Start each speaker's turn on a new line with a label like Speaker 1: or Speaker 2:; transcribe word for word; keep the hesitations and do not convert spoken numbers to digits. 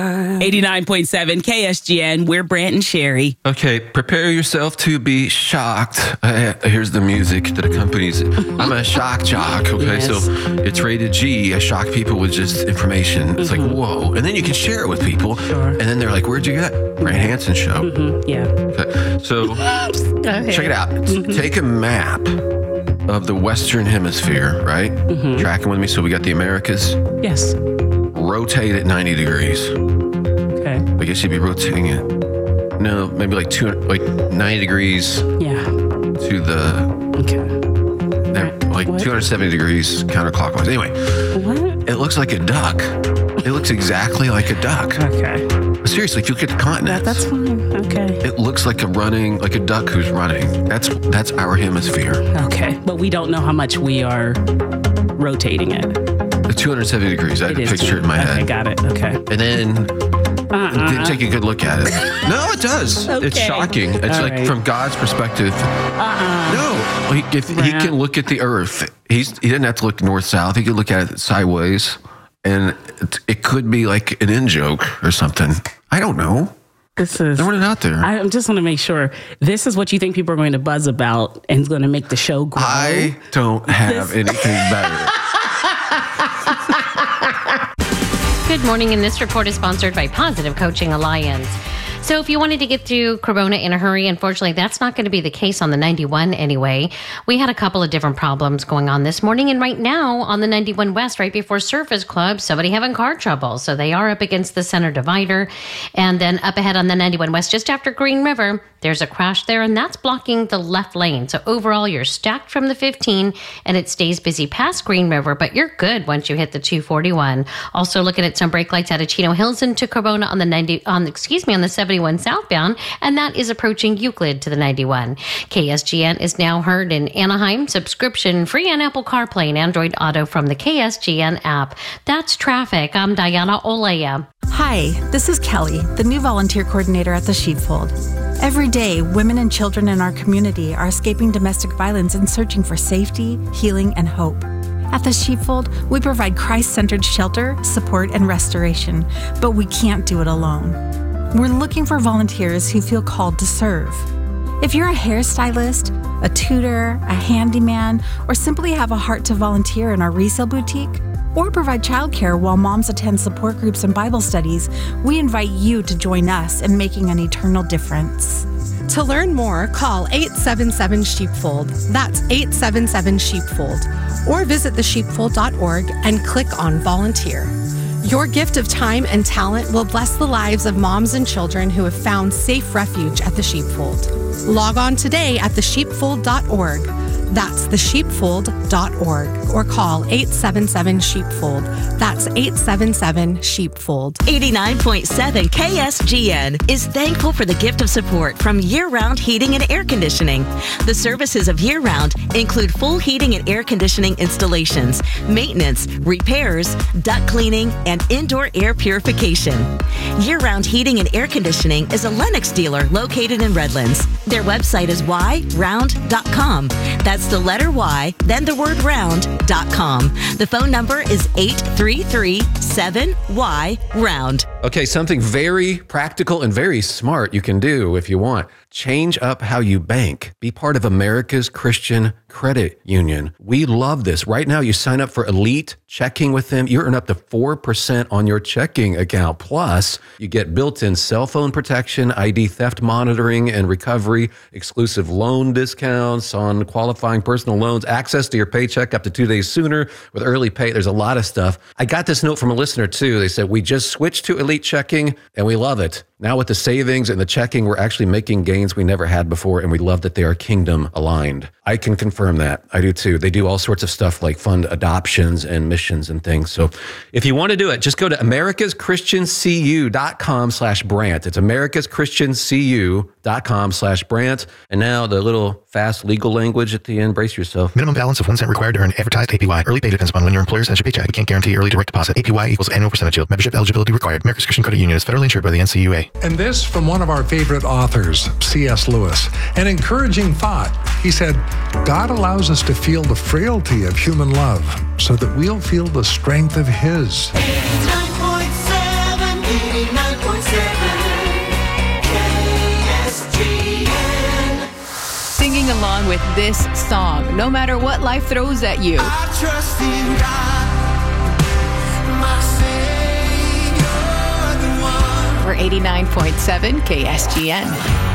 Speaker 1: eighty-nine point seven K S G N. We're Brant and Sherry.
Speaker 2: Okay, prepare yourself to be shocked. Uh, here's the music that accompanies it. I'm a shock jock, okay?
Speaker 1: Yes.
Speaker 2: So it's rated G. I shock people with just information. It's
Speaker 1: Mm-hmm.
Speaker 2: like, whoa. And then you can share it with people.
Speaker 1: Sure.
Speaker 2: And then they're like, where'd you get that? Brant Hansen show.
Speaker 1: Mm-hmm. Yeah.
Speaker 2: Okay, so check it out. Mm-hmm. Take a map of the Western Hemisphere, right?
Speaker 1: Mm-hmm.
Speaker 2: Tracking with me. So we got the Americas.
Speaker 1: Yes.
Speaker 2: Rotate it ninety degrees.
Speaker 1: Okay.
Speaker 2: I guess you'd be rotating it. No, maybe like two, like ninety degrees
Speaker 1: Yeah.
Speaker 2: to the,
Speaker 1: Okay.
Speaker 2: uh, like
Speaker 1: What?
Speaker 2: two hundred seventy degrees counterclockwise. Anyway,
Speaker 1: What?
Speaker 2: it looks like a duck. It looks exactly like a duck.
Speaker 1: Okay.
Speaker 2: Seriously, if you look at the
Speaker 1: That,
Speaker 2: continents,
Speaker 1: that's fine. Okay.
Speaker 2: it looks like a running, like a duck who's running. That's that's our hemisphere.
Speaker 1: Okay. But we don't know how much we are rotating it.
Speaker 2: The two hundred seventy degrees. I had
Speaker 1: It
Speaker 2: a
Speaker 1: is
Speaker 2: picture in my
Speaker 1: okay,
Speaker 2: head.
Speaker 1: got it. Okay.
Speaker 2: And then
Speaker 1: Uh-uh.
Speaker 2: then take a good look at it. No, it does. It's
Speaker 1: Okay.
Speaker 2: shocking. It's
Speaker 1: All
Speaker 2: like
Speaker 1: right.
Speaker 2: from God's perspective.
Speaker 1: Uh-uh.
Speaker 2: No, he, if he
Speaker 1: Brant.
Speaker 2: can look at the earth, he's he doesn't have to look north south. He could look at it sideways, and it, it could be like an in joke or something. I don't know.
Speaker 1: This is.
Speaker 2: Throwing it out there.
Speaker 1: I just want to make sure this is what you think people are going to buzz about and is going to make the show grow.
Speaker 2: I don't have anything better.
Speaker 3: Good morning, and this report is sponsored by Positive Coaching Alliance. So if you wanted to get through Corona in a hurry, unfortunately, that's not going to be the case on the ninety-one anyway. We had a couple of different problems going on this morning, and right now on the ninety-one West, right before Surface Club, somebody having car trouble. So they are up against the center divider. And then up ahead on the ninety-one West, just after Green River, there's a crash there, and that's blocking the left lane. So overall, you're stacked from the fifteen, and it stays busy past Green River, but you're good once you hit the two forty-one. Also looking at some brake lights out of Chino Hills into Corona on the ninety, on excuse me, on the seventy-one southbound, and that is approaching Euclid to the ninety-one. K S G N is now heard in Anaheim, subscription free on Apple CarPlay and Android Auto from the K S G N app. That's traffic. I'm Diana Olea.
Speaker 4: Hi, this is Kelly, the new volunteer coordinator at the Sheepfold. Every day, women and children in our community are escaping domestic violence and searching for safety, healing, and hope. At the Sheepfold, we provide Christ-centered shelter, support, and restoration, but we can't do it alone. We're looking for volunteers who feel called to serve. If you're a hairstylist, a tutor, a handyman, or simply have a heart to volunteer in our resale boutique, or provide childcare while moms attend support groups and Bible studies, we invite you to join us in making an eternal difference.
Speaker 5: To learn more, call eight seven seven Sheepfold. That's eight seven seven Sheepfold. Or visit the sheepfold dot org and click on Volunteer. Your gift of time and talent will bless the lives of moms and children who have found safe refuge at the Sheepfold. Log on today at the sheepfold dot org. That's the sheepfold dot org, or call eight seven seven Sheepfold. That's eight seven seven Sheepfold.
Speaker 6: eighty-nine point seven K S G N is thankful for the gift of support from Year Round Heating and Air Conditioning. The services of Year Round include full heating and air conditioning installations, maintenance, repairs, duct cleaning, and indoor air purification. Year Round Heating and Air Conditioning is a Lennox dealer located in Redlands. Their website is y round dot com. That's the letter Y, then the word round dot com. The phone number is eight three three seven Y round.
Speaker 2: Okay, something very practical and very smart you can do if you want. Change up how you bank. Be part of America's Christian Credit Union. We love this. Right now, you sign up for Elite Checking with them. You earn up to four percent on your checking account. Plus, you get built-in cell phone protection, I D theft monitoring and recovery, exclusive loan discounts on qualifying personal loans, access to your paycheck up to two days sooner with early pay. There's a lot of stuff. I got this note from a listener, too. They said, we just switched to Elite Checking, and we love it. Now with the savings and the checking, we're actually making gains we never had before, and we love that they are kingdom aligned. I can confirm that. I do too. They do all sorts of stuff like fund adoptions and missions and things. So if you want to do it, just go to americas christian c u dot com slash Brant. It's americas christian c u dot com slash Brant. And now the little fast legal language at the end. Brace yourself.
Speaker 7: Minimum balance of one cent required to earn advertised A P Y. Early pay depends upon when your employer sends your paycheck. We can't guarantee early direct deposit. A P Y equals annual percentage yield. Membership eligibility required. America's Christian Credit Union is federally insured by the N C U A.
Speaker 8: And this from one of our favorite authors, C S Lewis. An encouraging thought. He said, God allows us to feel the frailty of human love so that we'll feel the strength of His.
Speaker 9: eighty-nine point seven, eighty-nine along with this song, no matter what life throws at you.
Speaker 10: I trust in God, my Savior, the one.
Speaker 9: We're eighty-nine point seven K S G N.